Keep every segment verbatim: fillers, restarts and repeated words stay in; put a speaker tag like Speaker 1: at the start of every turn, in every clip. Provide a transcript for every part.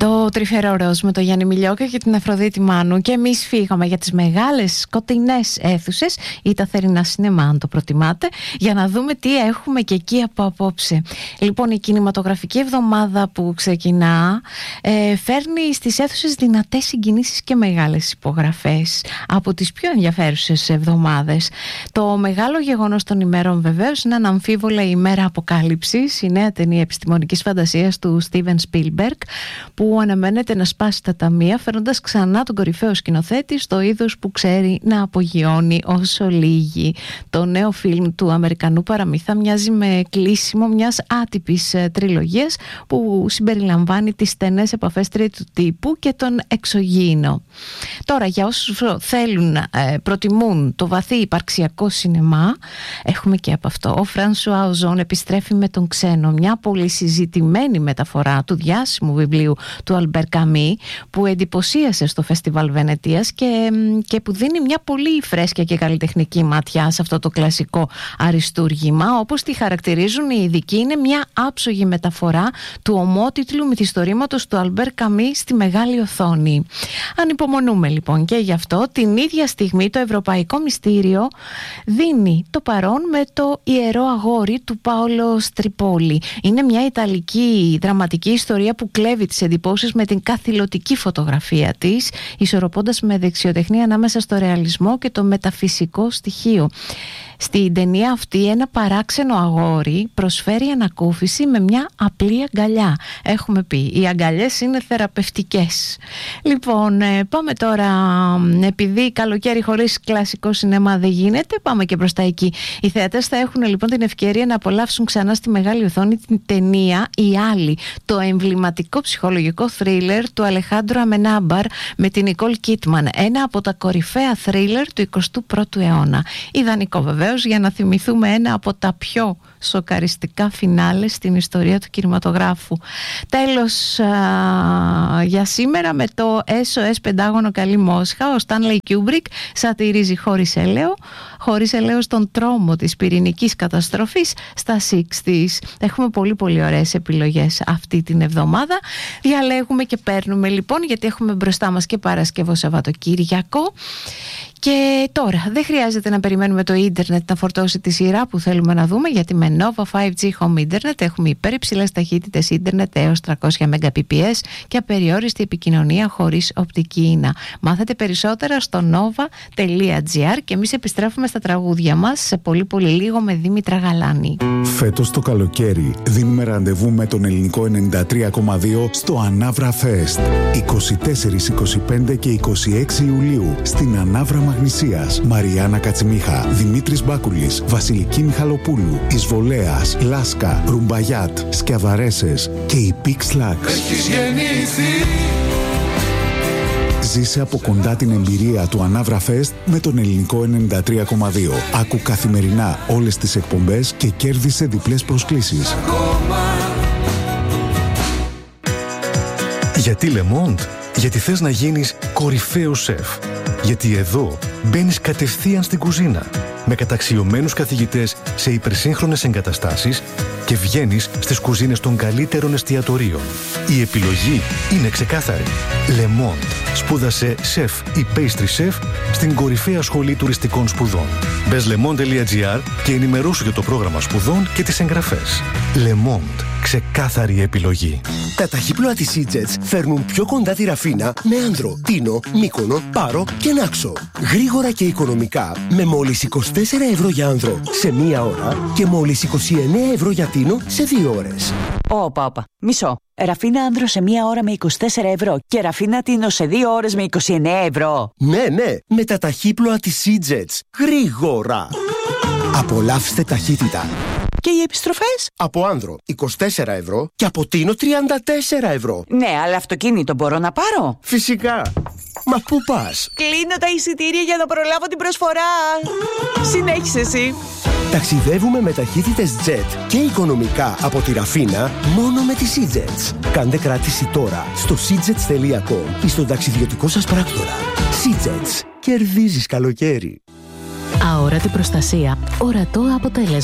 Speaker 1: Το Τρυφερό Ροζ με τον Γιάννη Μιλιόκα και την Αφροδίτη Μάνου. Και εμείς φύγαμε για τις μεγάλες σκοτεινές αίθουσες ή τα θερινά σινεμά, αν το προτιμάτε, για να δούμε τι έχουμε και εκεί από απόψε. Λοιπόν, η κινηματογραφική εβδομάδα που ξεκινά ε, φέρνει στις αίθουσες δυνατές συγκινήσεις και μεγάλες υπογραφές από τις πιο ενδιαφέρουσες εβδομάδες. Το μεγάλο γεγονός των ημέρων βεβαίως είναι αναμφίβολα η ημέρα αποκάλυψης, η νέα ταινία επιστημονικής φαντασίας του Στίβεν Σπίλμπεργκ, που αναμένεται να σπάσει τα ταμεία, φέρνοντας ξανά τον κορυφαίο σκηνοθέτη στο είδος που ξέρει να απογειώνει όσο λίγοι. Το νέο φιλμ του Αμερικανού παραμύθα μοιάζει με κλείσιμο μιας άτυπης τριλογίας που συμπεριλαμβάνει τις στενές επαφές τρίτου τύπου και τον εξωγήινο. Τώρα, για όσους θέλουν, προτιμούν το βαθύ υπαρξιακό σινεμά, έχουμε και από αυτό. Ο Φρανσουά Οζόν επιστρέφει με τον Ξένο, μια πολύ συζητημένη μεταφορά του διάσημου βιβλίου του Αλμπέρ Καμί, που εντυπωσίασε στο Φεστιβάλ Βενετίας και, και που δίνει μια πολύ φρέσκια και καλλιτεχνική ματιά σε αυτό το κλασικό αριστούργημα. Όπως τη χαρακτηρίζουν οι ειδικοί, είναι μια άψογη μεταφορά του ομότιτλου μυθιστορήματος του Αλμπέρ Καμί στη μεγάλη οθόνη. Ανυπομονούμε λοιπόν και γι' αυτό. Την ίδια στιγμή το Ευρωπαϊκό Μυστήριο δίνει το παρόν με το Ιερό Αγόρι του Πάολο Στριπόλη. Είναι μια ιταλική δραματική ιστορία που κλέβει τις εντυπώσεις με την καθηλωτική φωτογραφία της, ισορροπώντας με δεξιοτεχνία ανάμεσα στο ρεαλισμό και το μεταφυσικό στοιχείο. Στην ταινία αυτή ένα παράξενο αγόρι προσφέρει ανακούφιση με μια απλή αγκαλιά. Έχουμε πει, οι αγκαλιές είναι θεραπευτικές. Λοιπόν, πάμε τώρα, επειδή καλοκαίρι χωρίς κλασικό σινεμά δεν γίνεται, πάμε και προς τα εκεί. Οι θεατές θα έχουν λοιπόν την ευκαιρία να απολαύσουν ξανά στη μεγάλη οθόνη την ταινία «Η Άλλη», το εμβληματικό ψυχολογικό θρίλερ του Αλεχάντρο Αμενάμπαρ με την Νικόλ Κίτμαν, ένα από τα κορυφαία θρίλερ του εικοστού πρώτου αιώνα. Ιδανικό βέβαια για να θυμηθούμε ένα από τα πιο σοκαριστικά φινάλε στην ιστορία του κινηματογράφου. Τέλος α, για σήμερα με το ες ο ες Πεντάγωνο Καλή Μόσχα, ο Στάνλεϊ Κιούμπρικ σατυρίζει χωρίς έλεο, χωρίς έλεο στον τρόμο της πυρηνικής καταστροφής στα εξήντα. Έχουμε πολύ πολύ ωραίες επιλογές αυτή την εβδομάδα. Διαλέγουμε και παίρνουμε λοιπόν, γιατί έχουμε μπροστά μας και Παρασκευό Σαββατοκύριακο. Και τώρα δεν χρειάζεται να περιμένουμε το ίντερνετ να φορτώσει τη σειρά που θέλουμε να δούμε, γιατί με Nova φάιβ τζι Home Internet έχουμε υπερυψηλές ταχύτητες ίντερνετ έως τριακόσια Mbps και απεριόριστη επικοινωνία χωρίς οπτική ίνα. Μάθετε περισσότερα στο nova τελεία gr και εμείς επιστρέφουμε στα τραγούδια μας σε πολύ πολύ λίγο με Δήμητρα Γαλάνη.
Speaker 2: Φέτος το καλοκαίρι δίνουμε ραντεβού με τον Ελληνικό ενενήντα τρία κόμμα δύο στο Ανάβρα Fest. είκοσι τέσσερα, είκοσι πέντε και είκοσι έξι Ιουλίου στην Ανάβρα Μαγνησίας. Μαριάννα Κατσιμίχα, Δημήτρης Μπάκουλης, Βασιλική Μιχαλοπούλου, Εισβολέας, Λάσκα, Ρουμπαγιάτ, Σκιαβαρέσες και η Pix Lax.
Speaker 3: Έχεις γεννηθεί.
Speaker 2: Ζήσε από κοντά την εμπειρία του Ανάβρα Fest με τον Ελληνικό ενενήντα τρία κόμμα δύο. Άκου καθημερινά όλες τις εκπομπές και κέρδισε διπλές προσκλήσεις.
Speaker 4: Γιατί Le Monde? Γιατί θες να γίνεις κορυφαίος σεφ. Γιατί εδώ μπαίνεις κατευθείαν στην κουζίνα με καταξιωμένους καθηγητές σε υπερσύγχρονες εγκαταστάσεις και βγαίνεις στις κουζίνες των καλύτερων εστιατορίων. Η επιλογή είναι ξεκάθαρη. Le Monde. Σπούδασε σεφ ή pastry chef στην κορυφαία σχολή τουριστικών σπουδών. Μπες le monde τελεία gr και ενημερώσου για το πρόγραμμα σπουδών και τις εγγραφές. Le Monde. Ξεκάθαρη επιλογή.
Speaker 5: Τα ταχύπλοα της Σίτζετς φέρνουν πιο κοντά τη Ραφίνα με Άνδρο, Τίνο, Μύκονο, Πάρο και Νάξο. Γρήγορα και οικονομικά με μόλις είκοσι τέσσερα ευρώ για Άνδρο σε μία ώρα και μόλις είκοσι εννέα ευρώ για Τίνο σε δύο ώρες.
Speaker 6: Όπα, όπα. Μισό. Ραφίνα Άνδρο σε μία ώρα με είκοσι τέσσερα ευρώ και Ραφίνα Τίνο σε δύο ώρες με είκοσι εννέα ευρώ.
Speaker 5: Ναι, ναι. Με τα ταχύπλοα της Σίτζετς. Γρήγορα. Απολαύστε ταχύτητα.
Speaker 6: Και οι επιστροφές?
Speaker 5: Από Άνδρο είκοσι τέσσερα ευρώ και από Τίνο τριάντα τέσσερα ευρώ.
Speaker 6: Ναι, αλλά αυτοκίνητο μπορώ να πάρω?
Speaker 5: Φυσικά. Μα πού πας?
Speaker 6: Κλείνω τα εισιτήρια για να προλάβω την προσφορά. Συνέχισε εσύ.
Speaker 5: Ταξιδεύουμε με ταχύτητες Jet και οικονομικά από τη Ραφίνα μόνο με τη Σίτζετς. Κάντε κράτηση τώρα στο σίτζετς τελεία κομ ή στον ταξιδιωτικό σας πράκτορα. Σίτζετς. Κερδίζεις καλοκαίρι.
Speaker 7: Αόρατη προστασία. Ορατό αποτέλεσμα.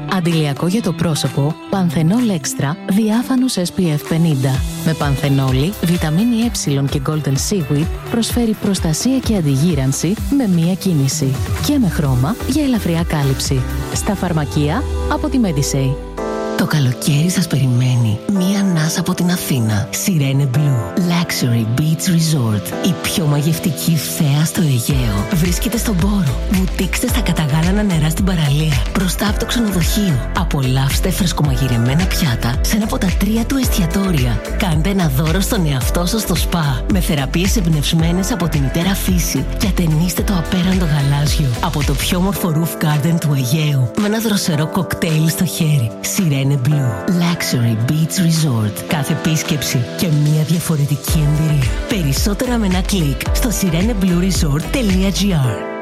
Speaker 7: Αντιλιακό για το πρόσωπο, Πανθενόλ Extra διάφανος ες πι εφ πενήντα. Με πανθενόλη, βιταμίνη Ε και Golden Seaweed προσφέρει προστασία και αντιγύρανση με μία κίνηση. Και με χρώμα για ελαφριά κάλυψη. Στα φαρμακεία από τη Medisay.
Speaker 8: Το καλοκαίρι σας περιμένει μία ανάσα από την Αθήνα. Sirene Blue Luxury Beach Resort. Η πιο μαγευτική θέα στο Αιγαίο. Βρίσκεται στον Πόρο. Βουτήξτε στα καταγάλανα νερά στην παραλία. Μπροστά από το ξενοδοχείο. Απολαύστε φρεσκομαγειρεμένα πιάτα σε ένα από τα τρία του εστιατόρια. Κάντε ένα δώρο στον εαυτό σας στο σπα. Με θεραπείες εμπνευσμένες από τη μητέρα φύση. Και ατενίστε το απέραντο γαλάζιο από το πιο όμορφο roof garden του Αιγαίου. Με ένα δροσερό κοκτέιλ στο χέρι. Sirene Blue Luxury Beach Resort. Κάθε επίσκεψη και μια διαφορετική εμπειρία. Περισσότερα με ένα κλικ στο sireneblueresort τελεία gr.